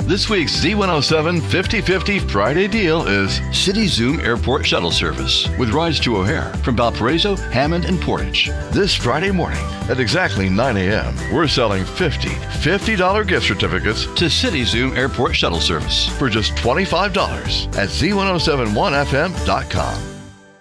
This week's Z107 50/50 Friday deal is City Zoom Airport Shuttle Service with rides to O'Hare from Valparaiso, Hammond, and Portage. This Friday morning at exactly 9 a.m., we're selling $50 gift certificates to City Zoom Airport Shuttle Service for just $25 at Z1071FM.com.